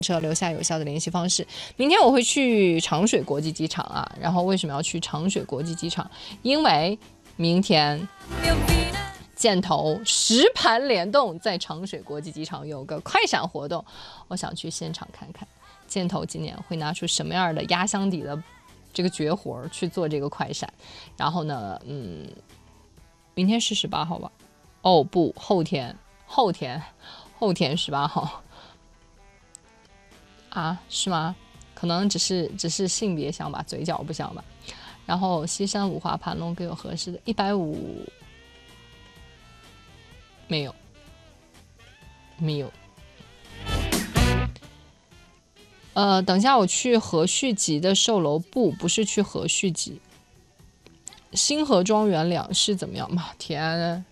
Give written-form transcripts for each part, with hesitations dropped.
车留下有效的联系方式。明天我会去长水国际机场啊，然后为什么要去长水国际机场？因为明天箭头10盘联动在长水国际机场有个快闪活动，我想去现场看看箭头今年会拿出什么样的压箱底的这个绝活去做这个快闪。然后呢，明天是18号吧？哦不，后天18号啊？是吗？可能只是性别像吧，嘴角不像吧。然后西山五花盘龙给我合适的150。没有。等一下我去和煦集的售楼部，不是去和煦集。星河庄园两室怎么样嘛？天，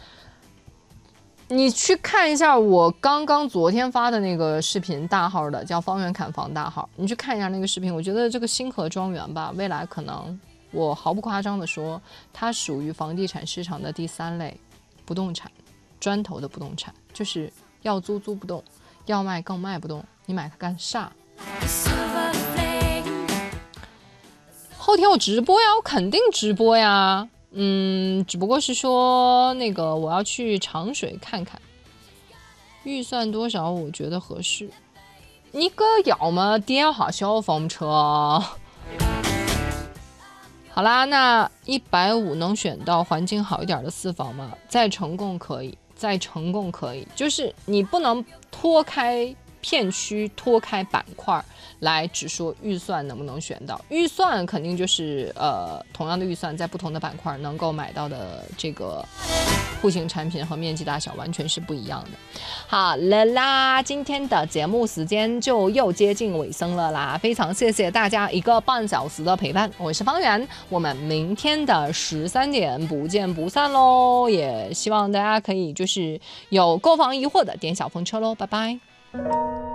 你去看一下我刚昨天发的那个视频，大号的叫方圆砍房大号，你去看一下那个视频。我觉得这个星河庄园吧，未来可能我毫不夸张的说，它属于房地产市场的第3类不动产。砖头的不动产，就是要租不动，要卖更卖不动，你买它干啥？后天我直播呀，我肯定直播呀，只不过是说那个我要去长水看看，预算多少我觉得合适。你个要么点下小风车。好啦，那150能选到环境好一点的4房吗？再成功可以。就是你不能脱开片区、脱开板块来只说预算能不能选到。预算肯定就是同样的预算在不同的板块能够买到的这个户型产品和面积大小完全是不一样的。好了啦，今天的节目时间就又接近尾声了啦，非常谢谢大家1个半小时的陪伴，我是方圆，我们明天的13点不见不散喽，也希望大家可以就是有购房疑惑的点小风车喽，拜拜。